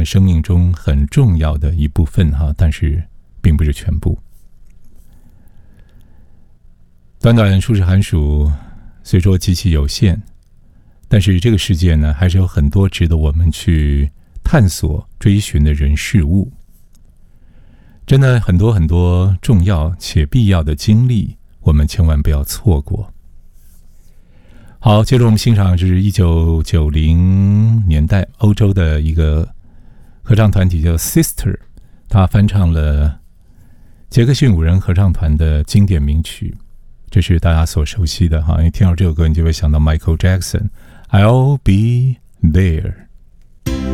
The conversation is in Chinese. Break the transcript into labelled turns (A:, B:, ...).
A: 们生命中很重要的一部分哈，但是并不是全部。短短数十寒暑，虽说极其有限，但是这个世界呢，还是有很多值得我们去探索、追寻的人事物。真的很多很多重要且必要的经历，我们千万不要错过。好，接着我们欣赏就是1990年代欧洲的一个合唱团体叫 Sister， 他翻唱了杰克逊5人合唱团的经典名曲，这是大家所熟悉的哈，因为听到这首歌你就会想到 Michael Jackson，I'll be there。